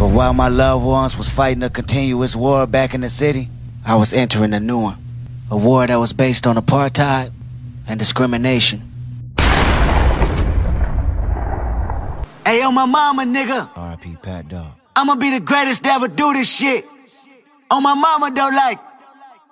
But while my loved ones was fighting a continuous war back in the city, I was entering a new one. A war that was based on apartheid and discrimination. Hey, on my mama, nigga. R.I.P. Pat Dog. I'ma be the greatest to ever do this shit. On my mama, though, like...